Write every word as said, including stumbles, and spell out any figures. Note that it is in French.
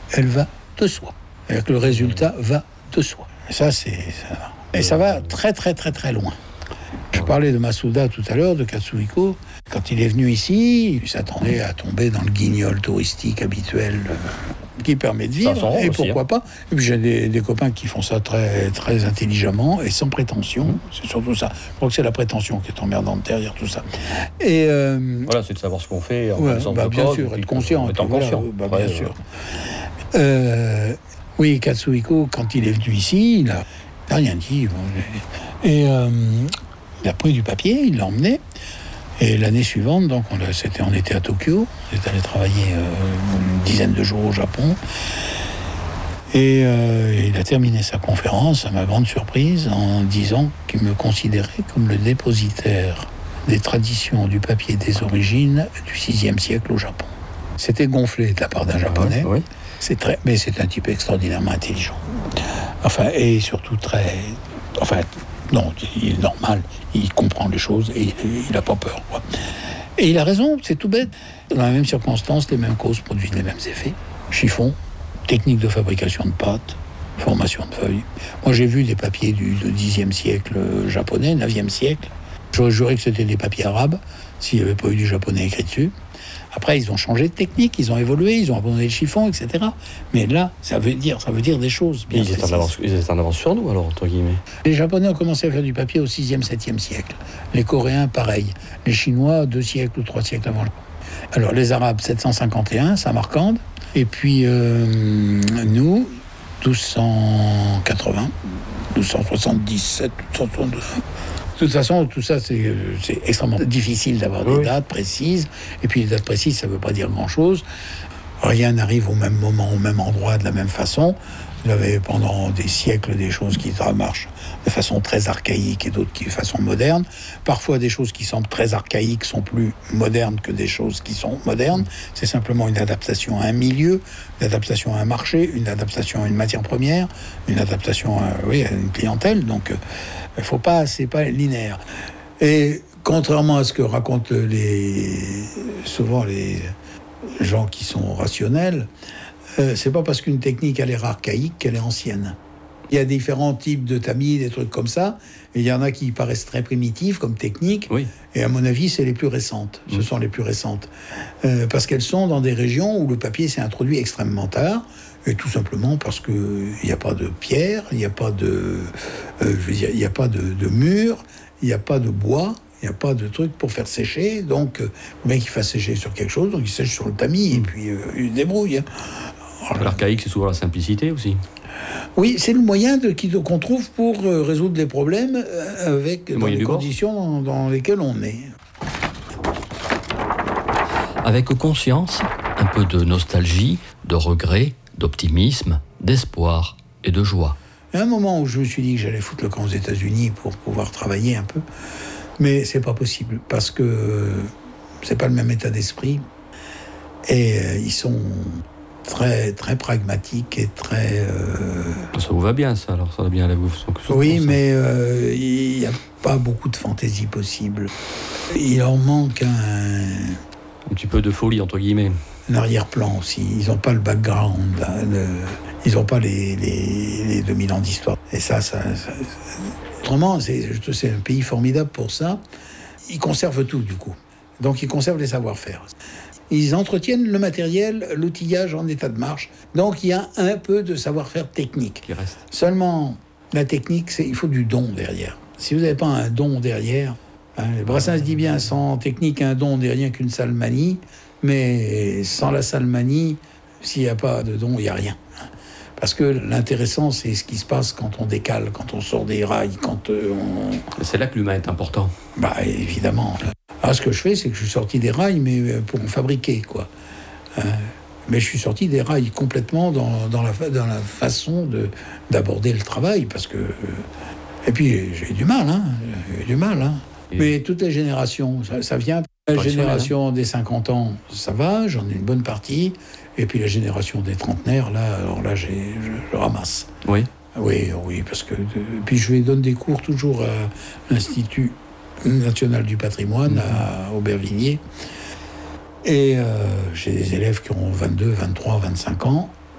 elle va de soi. C'est-à-dire que le résultat va de soi. Et ça, c'est ça. Et ça va très, très, très, très loin. Je parlais de Masuda tout à l'heure, de Katsuhiko. Quand il est venu ici, il s'attendait à tomber dans le guignol touristique habituel euh, qui permet de vivre. Et pourquoi pas. Et puis j'ai des, des copains qui font ça très, très intelligemment et sans prétention. Mmh. C'est surtout ça. Je crois que c'est la prétention qui est emmerdante derrière tout ça. Et euh, voilà, c'est de savoir ce qu'on fait. En ouais, bah, bien code, sûr, être conscient. Être conscient. Voilà, bah, bien ouais, sûr. Ouais. Euh, oui, Katsuhiko, quand il est venu ici, il n'a rien dit. Et euh, il a pris du papier, il l'a emmené. Et l'année suivante, donc on, a, c'était, on était à Tokyo, on est allé travailler euh, une dizaine de jours au Japon. Et euh, il a terminé sa conférence, à ma grande surprise, en disant qu'il me considérait comme le dépositaire des traditions du papier des origines du sixième siècle au Japon. C'était gonflé de la part d'un Japonais, oui. c'est très, mais c'est un type extraordinairement intelligent. Enfin, et surtout très... Enfin, non, il est normal, il comprend les choses et il n'a pas peur, quoi. Et il a raison, c'est tout bête. Dans les mêmes circonstances, les mêmes causes produisent les mêmes effets. Chiffon, technique de fabrication de pâtes, formation de feuilles. Moi, j'ai vu des papiers du, du dixième siècle japonais, neuvième siècle. J'aurais juré que c'était des papiers arabes, s'il n'y avait pas eu du japonais écrit dessus. Après, ils ont changé de technique, ils ont évolué, ils ont abandonné le chiffon, et cetera. Mais là, ça veut dire, ça veut dire des choses bien ils étaient, en avance, ils étaient en avance sur nous, alors, entre guillemets. Les Japonais ont commencé à faire du papier au sixième, septième siècle. Les Coréens, pareil. Les Chinois, deux siècles ou trois siècles avant. Alors, les Arabes, sept cent cinquante et un, Samarcande. Et puis, euh, nous, douze cent quatre-vingts, douze cent soixante-dix-sept, douze cent soixante-douze. De toute façon, tout ça, c'est, c'est extrêmement difficile d'avoir des oui. dates précises. Et puis, les dates précises, ça ne veut pas dire grand-chose. Rien n'arrive au même moment, au même endroit, de la même façon. Vous avez pendant des siècles des choses qui marchent de façon très archaïque et d'autres qui de façon moderne. Parfois, des choses qui semblent très archaïques sont plus modernes que des choses qui sont modernes. C'est simplement une adaptation à un milieu, une adaptation à un marché, une adaptation à une matière première, une adaptation à, oui, à une clientèle. Donc, il ne faut pas, c'est pas linéaire. Et contrairement à ce que racontent les, souvent les gens qui sont rationnels, euh, c'est pas parce qu'une technique elle est archaïque qu'elle est ancienne. Il y a différents types de tamis, des trucs comme ça, et il y en a qui paraissent très primitifs comme technique, oui. Et à mon avis, c'est les plus récentes. Ce mmh. sont les plus récentes. Euh, parce qu'elles sont dans des régions où le papier s'est introduit extrêmement tard, et tout simplement parce qu'il n'y a pas de pierre, il n'y a pas de, euh, je veux dire, il n'y a pas de, de mur, il n'y a pas de bois, il n'y a pas de truc pour faire sécher. Donc, euh, le mec, il fait sécher sur quelque chose, donc il sèche sur le tamis, et puis euh, il débrouille. Hein. Alors, l'archaïque, c'est souvent la simplicité aussi. Oui, c'est le moyen de, qu'on trouve pour euh, résoudre les problèmes euh, avec, dans les conditions dans, dans lesquelles on est. Avec conscience, un peu de nostalgie, de regret, d'optimisme, d'espoir et de joie. Il y a un moment où je me suis dit que j'allais foutre le camp aux États-Unis pour pouvoir travailler un peu, mais c'est pas possible parce que euh, c'est pas le même état d'esprit et euh, ils sont très très pragmatiques et très. Euh... Ça vous va bien, ça alors ça va bien aller vous. Oui, mais euh, il n'y a pas beaucoup de fantaisie possible. Il en manque un. Un petit peu de folie entre guillemets. Un arrière-plan aussi. Ils n'ont pas le background, là, le... ils n'ont pas les, les, les deux mille ans d'histoire. Et ça, ça, ça... autrement, c'est, c'est un pays formidable pour ça. Ils conservent tout, du coup. Donc, ils conservent les savoir-faire. Ils entretiennent le matériel, l'outillage en état de marche. Donc, il y a un peu de savoir-faire technique. Qui reste. Seulement, la technique, c'est, il faut du don derrière. Si vous n'avez pas un don derrière... Hein, Brassens dit bien, sans technique, un don n'est rien qu'une sale manie. Mais sans la salmanie, s'il n'y a pas de don, il n'y a rien. Parce que l'intéressant, c'est ce qui se passe quand on décale, quand on sort des rails, quand euh, on... C'est là que l'humain est important. Bah, évidemment. Alors, ce que je fais, c'est que je suis sorti des rails, mais pour en fabriquer, quoi. Euh, mais je suis sorti des rails complètement dans, dans, la, dans la façon de, d'aborder le travail, parce que... Et puis, j'ai eu du mal, hein. J'ai eu du mal, hein. Et... Mais toutes les générations, ça, ça vient... La génération des cinquante ans, ça va, j'en ai une bonne partie. Et puis la génération des trentenaires, là, alors là, j'ai, je, je ramasse. Oui. Oui, oui, parce que... Puis je vais donner des cours toujours à l'Institut national du patrimoine, mmh. à Aubervilliers. Et euh, j'ai des élèves qui ont vingt-deux, vingt-trois, vingt-cinq ans.